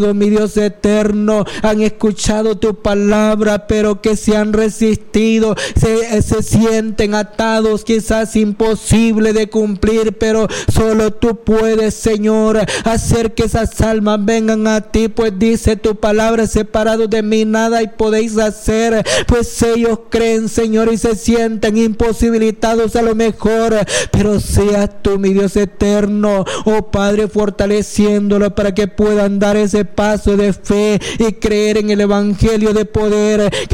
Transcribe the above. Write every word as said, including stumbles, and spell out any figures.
mi Dios eterno, han escuchado tu palabra, pero que se han resistido, se, se sienten atados, quizás imposible de cumplir, pero solo tú puedes, Señor, hacer que esas almas vengan a ti, pues dice tu palabra: separado de mí nada y podéis hacer. Pues ellos creen, Señor, y se sienten imposibilitados a lo mejor, pero seas tú, mi Dios eterno, oh Padre, fortaleciéndolo para que puedan dar ese paso de fe y creer en el evangelio de poder